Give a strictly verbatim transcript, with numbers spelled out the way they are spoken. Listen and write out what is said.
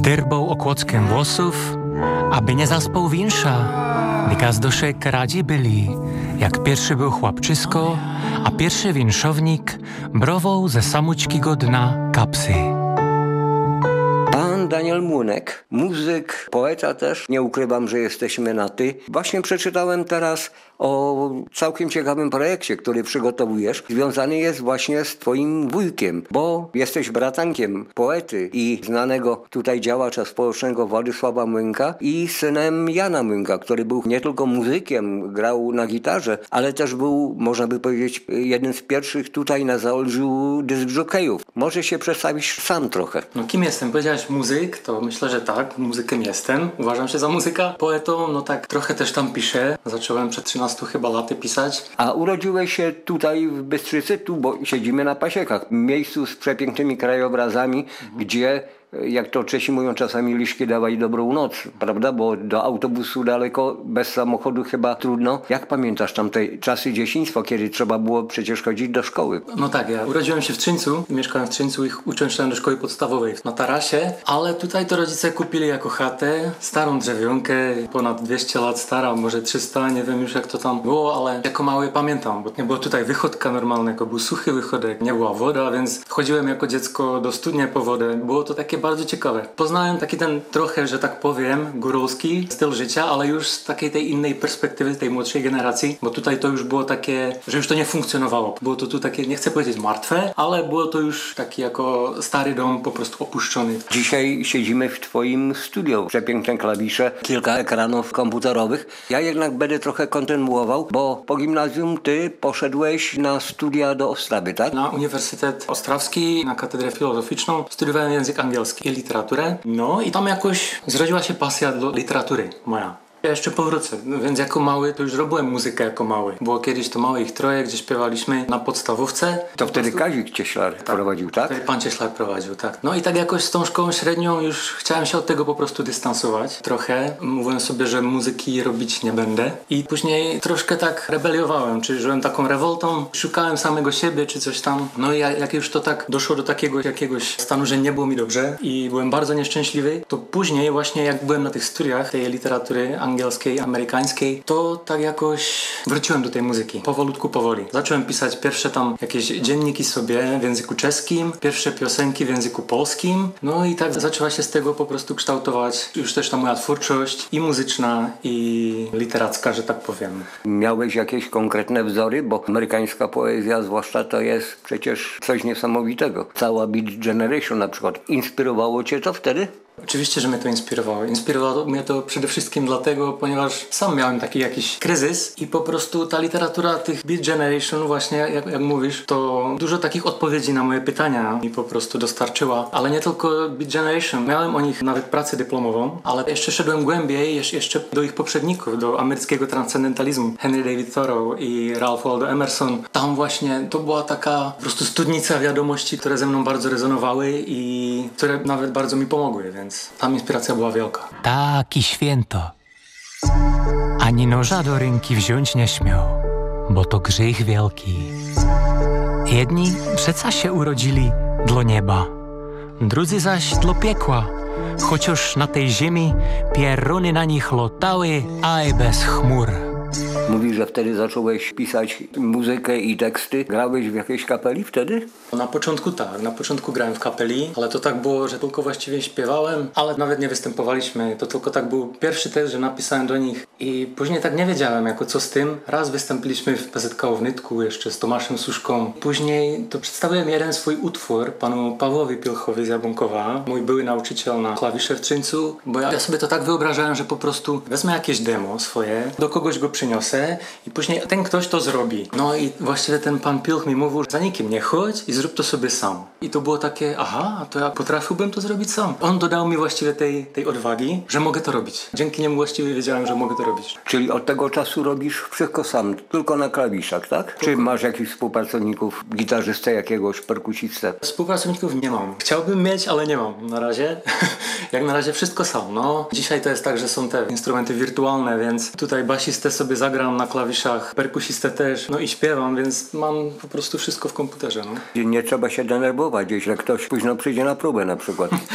dyrbą okłockiem włosów, aby nie zaspał winsza. Gazdoszek radzi byli, jak pierwszy był chłopczysko, a pierwszy winszownik brował ze samućkiego dna kapsy. Pan Daniel Młynek, muzyk, poeta też, nie ukrywam, że jesteśmy na ty. Właśnie przeczytałem teraz o całkiem ciekawym projekcie, który przygotowujesz. Związany jest właśnie z twoim wujkiem, bo jesteś bratankiem poety i znanego tutaj działacza społecznego Władysława Młynka i synem Jana Młynka, który był nie tylko muzykiem, grał na gitarze, ale też był, można by powiedzieć, jednym z pierwszych tutaj na Zaolziu dyskjokejów. Może się przedstawić sam trochę. No kim jestem? Powiedziałeś muzyk, to myślę, że tak, muzykiem jestem. Uważam się za muzyka. Poetą, no tak, trochę też tam piszę. Zacząłem przed trzynastu chyba laty pisać. A urodziłeś się tutaj w Bystrzycy, tu, bo siedzimy na Pasiekach, miejscu z przepięknymi krajobrazami, mhm. gdzie, jak to Czesi mówią, czasami liszki dawaj dobrą noc, prawda? Bo do autobusu daleko, bez samochodu chyba trudno. Jak pamiętasz tamte czasy dzieciństwa, kiedy trzeba było przecież chodzić do szkoły? No tak, ja urodziłem się w Trzyńcu, mieszkałem w Trzyńcu i uczęszczałem do szkoły podstawowej na tarasie, ale tutaj to rodzice kupili jako chatę, starą drzewionkę, ponad dwieście lat stara, może trzysta, nie wiem już jak to tam było, ale jako mały pamiętam, bo nie było tutaj wychodka normalnego, był suchy wychodek, nie była woda, więc chodziłem jako dziecko do studnie po wodę. Było to takie bardzo ciekawe. Poznałem taki ten trochę, że tak powiem, góralski styl życia, ale już z takiej tej innej perspektywy, tej młodszej generacji, bo tutaj to już było takie, że już to nie funkcjonowało. Było to tu takie, nie chcę powiedzieć martwe, ale było to już taki jako stary dom po prostu opuszczony. Dzisiaj siedzimy w twoim studiu. Przepiękne klawisze, kilka ekranów komputerowych. Ja jednak będę trochę kontynuował, bo po gimnazjum ty poszedłeś na studia do Ostrawy, tak? Na Uniwersytet Ostrawski, na katedrę filozoficzną, studiowałem język angielski i literaturę. No i tam jakoś zrodziła się pasja do literatury moja. Ja jeszcze powrócę, no więc jako mały to już robiłem muzykę jako mały. Było kiedyś to małe ich troje, gdzie śpiewaliśmy na podstawówce. To wtedy Kazik Cieślar tak, prowadził, tak? Wtedy pan Cieślar prowadził, tak. No i tak jakoś z tą szkołą średnią już chciałem się od tego po prostu dystansować trochę. Mówiłem sobie, że muzyki robić nie będę. I później troszkę tak rebeliowałem, czyli żyłem taką rewoltą, szukałem samego siebie czy coś tam. No i jak już to tak doszło do takiego jakiegoś stanu, że nie było mi dobrze i byłem bardzo nieszczęśliwy, to później właśnie jak byłem na tych studiach tej literatury angielskiej, amerykańskiej, to tak jakoś wróciłem do tej muzyki. Powolutku, powoli. Zacząłem pisać pierwsze tam jakieś dzienniki sobie w języku czeskim, pierwsze piosenki w języku polskim, no i tak zaczęła się z tego po prostu kształtować już też ta moja twórczość i muzyczna, i literacka, że tak powiem. Miałeś jakieś konkretne wzory? Bo amerykańska poezja zwłaszcza to jest przecież coś niesamowitego. Cała Beat Generation na przykład. Inspirowało cię to wtedy? Oczywiście, że mnie to inspirowało. Inspirowało mnie to przede wszystkim dlatego, ponieważ sam miałem taki jakiś kryzys i po prostu ta literatura tych Beat Generation właśnie, jak, jak mówisz, to dużo takich odpowiedzi na moje pytania mi po prostu dostarczyła. Ale nie tylko Beat Generation. Miałem o nich nawet pracę dyplomową, ale jeszcze szedłem głębiej, jeszcze do ich poprzedników, do amerykańskiego transcendentalizmu. Henry David Thoreau i Ralph Waldo Emerson. Tam właśnie to była taka po prostu studnica wiadomości, które ze mną bardzo rezonowały i które nawet bardzo mi pomogły, więc Więc tam inspiracja była wielka. Taki święto. Ani noża do ręki wziąć nie śmiał, bo to grzech wielki. Jedni przeca się urodzili dla nieba, drudzy zaś dla piekła, chociaż na tej ziemi pieruny na nich lotały, aj bez chmur. Mówisz, że wtedy zacząłeś pisać muzykę i teksty. Grałeś w jakiejś kapeli wtedy? Na początku tak, na początku grałem w kapeli, ale to tak było, że tylko właściwie śpiewałem, ale nawet nie występowaliśmy. To tylko tak był pierwszy tekst, że napisałem do nich i później tak nie wiedziałem jako co z tym. Raz wystąpiliśmy w P Z K w Nytku jeszcze z Tomaszem Suszką. Później to przedstawiłem jeden swój utwór panu Pawłowi Pilchowi z Jabłonkowa, mój były nauczyciel na klawisze w Trzyńcu, bo ja, ja sobie to tak wyobrażałem, że po prostu wezmę jakieś demo swoje, do kogoś go przyniosę i później ten ktoś to zrobi. No i właściwie ten pan Pilch mi mówił, za nikim nie chodź i zrób to sobie sam. I to było takie, aha, to ja potrafiłbym to zrobić sam. On dodał mi właściwie tej, tej odwagi, że mogę to robić. Dzięki niemu właściwie wiedziałem, że mogę to robić. Czyli od tego czasu robisz wszystko sam, tylko na klawiszach, tak? Tylko. Czy masz jakichś współpracowników, gitarzystę jakiegoś, perkusistę? Współpracowników nie mam. Chciałbym mieć, ale nie mam na razie. Jak na razie wszystko sam, no. Dzisiaj to jest tak, że są te instrumenty wirtualne, więc tutaj basistę sobie zagram na klawiszach, perkusistę też, no i śpiewam, więc mam po prostu wszystko w komputerze, no. Nie trzeba się denerwować, jeśli ktoś późno przyjdzie na próbę na przykład.